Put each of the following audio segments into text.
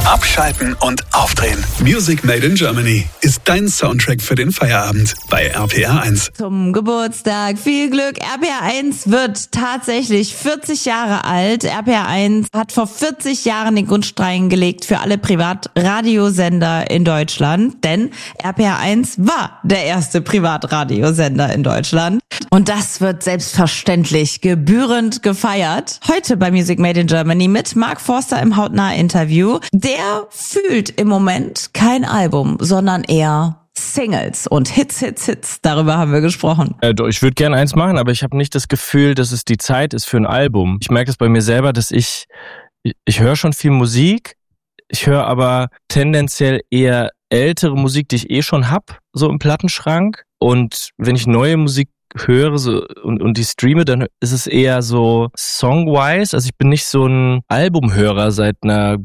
Abschalten und aufdrehen. Music Made in Germany ist dein Soundtrack für den Feierabend bei RPR 1. Zum Geburtstag viel Glück. RPR 1 wird tatsächlich 40 Jahre alt. RPR 1 hat vor 40 Jahren den Grundstein gelegt für alle Privatradiosender in Deutschland. Denn RPR 1 war der erste Privatradiosender in Deutschland. Und das wird selbstverständlich gebührend gefeiert. Heute bei Music Made in Germany mit Mark Forster im Hautnah-Interview. Der fühlt im Moment kein Album, sondern eher Singles und Hits. Darüber haben wir gesprochen. Ich würde gerne eins machen, aber ich habe nicht das Gefühl, dass es die Zeit ist für ein Album. Ich merke das bei mir selber, dass ich höre schon viel Musik. Ich höre aber tendenziell eher ältere Musik, die ich schon hab, so im Plattenschrank. Und wenn ich neue Musik höre so und die streame, dann ist es eher so songwise. Also ich bin nicht so ein Albumhörer seit seit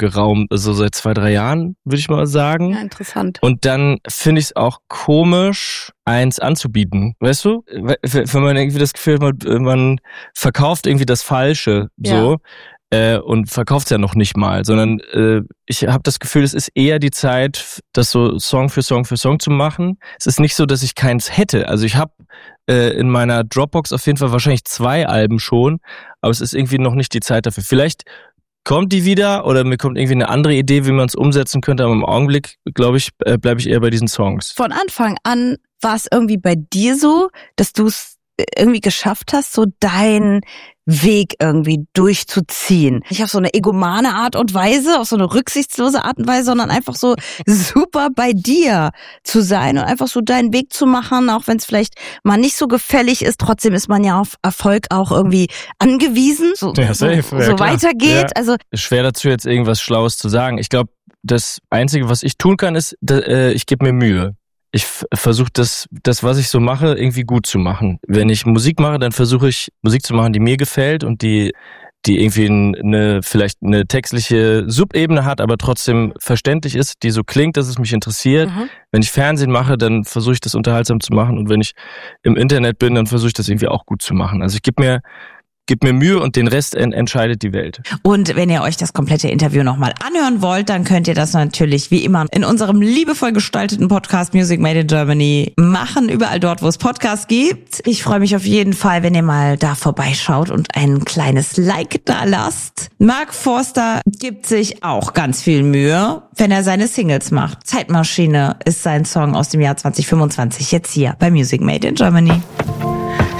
2-3 Jahren, würde ich mal sagen. Ja, interessant. Und dann finde ich es auch komisch, eins anzubieten. Weißt du? Wenn man irgendwie das Gefühl hat, man verkauft irgendwie das Falsche, so. Und verkauft es ja noch nicht mal, sondern ich habe das Gefühl, es ist eher die Zeit, das so Song für Song zu machen. Es ist nicht so, dass ich keins hätte. Also ich habe in meiner Dropbox auf jeden Fall wahrscheinlich 2 Alben schon, aber es ist irgendwie noch nicht die Zeit dafür. Vielleicht kommt die wieder oder mir kommt irgendwie eine andere Idee, wie man es umsetzen könnte, aber im Augenblick, glaube ich, bleibe ich eher bei diesen Songs. Von Anfang an war es irgendwie bei dir so, dass du es irgendwie geschafft hast, so deinen Weg irgendwie durchzuziehen. Nicht auf so eine egomane Art und Weise, auf so eine rücksichtslose Art und Weise, sondern einfach so super bei dir zu sein und einfach so deinen Weg zu machen, auch wenn es vielleicht mal nicht so gefällig ist. Trotzdem ist man ja auf Erfolg auch irgendwie angewiesen, so weitergeht. Ja. Also schwer dazu jetzt irgendwas Schlaues zu sagen. Ich glaube, das Einzige, was ich tun kann, ist, ich gebe mir Mühe. Ich versuche das, was ich so mache, irgendwie gut zu machen. Wenn ich Musik mache, dann versuche ich Musik zu machen, die mir gefällt und die irgendwie vielleicht eine textliche Subebene hat, aber trotzdem verständlich ist, die so klingt, dass es mich interessiert. Wenn ich Fernsehen mache, dann versuche ich das unterhaltsam zu machen und wenn ich im Internet bin, dann versuche ich das irgendwie auch gut zu machen. Also ich gebe mir Mühe und den Rest entscheidet die Welt. Und wenn ihr euch das komplette Interview nochmal anhören wollt, dann könnt ihr das natürlich wie immer in unserem liebevoll gestalteten Podcast Music Made in Germany machen, überall dort, wo es Podcasts gibt. Ich freue mich auf jeden Fall, wenn ihr mal da vorbeischaut und ein kleines Like da lasst. Mark Forster gibt sich auch ganz viel Mühe, wenn er seine Singles macht. Zeitmaschine ist sein Song aus dem Jahr 2025, jetzt hier bei Music Made in Germany.